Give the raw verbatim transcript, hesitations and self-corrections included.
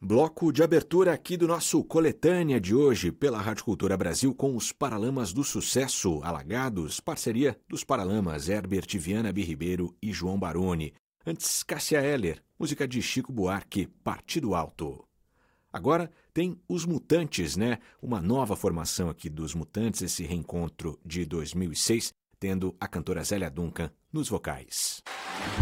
Bloco de abertura aqui do nosso Coletânea de hoje pela Rádio Cultura Brasil com os Paralamas do Sucesso, Alagados, parceria dos Paralamas Herbert Viana B. Ribeiro e João Baroni. Antes, Cássia Eller, música de Chico Buarque, Partido Alto. Agora tem Os Mutantes, né? Uma nova formação aqui dos Mutantes, esse reencontro de dois mil e seis, tendo a cantora Zélia Duncan nos vocais.